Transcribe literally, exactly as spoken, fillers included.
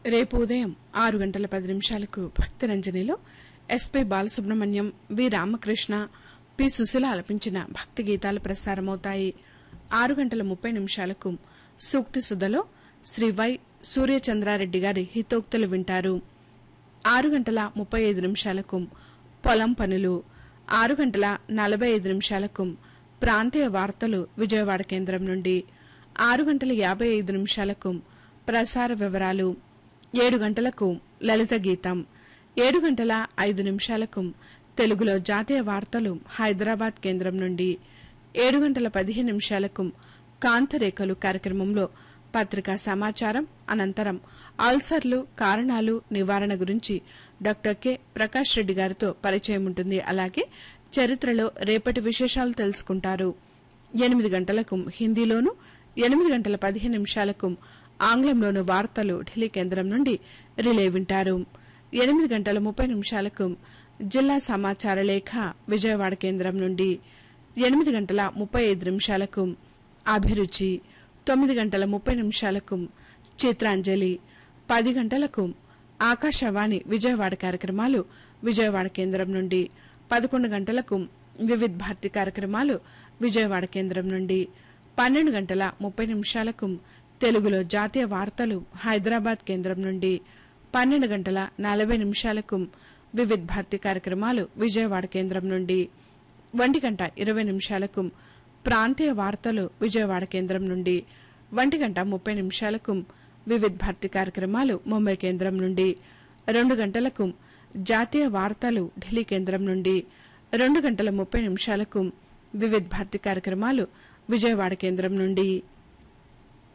రేపు ఉదయం ఆరు గంటల పది నిమిషాలకు భక్తిరంజనిలో ఎస్పి బాలసుబ్రహ్మణ్యం, వి రామకృష్ణ, పి సుశీల ఆలపించిన భక్తి గీతాలు ప్రసారమవుతాయి. ఆరు గంటల ముప్పై నిమిషాలకు సూక్తి సుధలో శ్రీ వై సూర్యచంద్రారెడ్డి గారి హితోక్తులు వింటారు. ఆరు గంటల ముప్పై ఐదు నిమిషాలకు పొలం పనులు, ఆరు గంటల నలభై ఐదు నిమిషాలకు ప్రాంతీయ వార్తలు విజయవాడ కేంద్రం నుండి, ఆరు గంటల యాభై ఐదు నిమిషాలకు ప్రసార వివరాలు, ఏడు గంటలకు లలిత గీతం, ఏడు గంటల ఐదు నిమిషాలకు తెలుగులో జాతీయ వార్తలు హైదరాబాద్ కేంద్రం నుండి, ఏడు గంటల పదిహేను నిమిషాలకు కాంతరేఖలు కార్యక్రమంలో పత్రికా సమాచారం, అనంతరం అల్సర్లు కారణాలు నివారణ గురించి డాక్టర్ కె ప్రకాష్ రెడ్డి గారితో పరిచయం ఉంటుంది. అలాగే చరిత్రలో రేపటి విశేషాలు తెలుసుకుంటారు. ఎనిమిది గంటలకు హిందీలోను, ఎనిమిది గంటల పదిహేను నిమిషాలకు ఆంగ్లంలోను వార్తలు ఢిల్లీ కేంద్రం నుండి రిలే వింటారు. ఎనిమిది గంటల ముప్పై నిమిషాలకు జిల్లా సమాచార లేఖ విజయవాడ కేంద్రం నుండి, ఎనిమిది గంటల ముప్పై ఐదు నిమిషాలకు అభిరుచి, తొమ్మిది గంటల ముప్పై నిమిషాలకు చిత్రాంజలి, పది గంటలకు ఆకాశవాణి విజయవాడ కార్యక్రమాలు విజయవాడ కేంద్రం నుండి, పదకొండు గంటలకు వివిధ్ భారతి కార్యక్రమాలు విజయవాడ కేంద్రం నుండి, పన్నెండు గంటల ముప్పై నిమిషాలకు తెలుగులో జాతీయ వార్తలు హైదరాబాద్ కేంద్రం నుండి, పన్నెండు గంటల నలభై నిమిషాలకు వివిధ్ భారతి కార్యక్రమాలు విజయవాడ కేంద్రం నుండి, ఒంటి గంట ఇరవై నిమిషాలకు ప్రాంతీయ వార్తలు విజయవాడ కేంద్రం నుండి, ఒంటి గంట ముప్పై నిమిషాలకు వివిధ్ భారతి కార్యక్రమాలు ముంబై కేంద్రం నుండి, రెండు గంటలకు జాతీయ వార్తలు ఢిల్లీ కేంద్రం నుండి, రెండు గంటల ముప్పై నిమిషాలకు వివిధ్ భారతి కార్యక్రమాలు విజయవాడ కేంద్రం నుండి.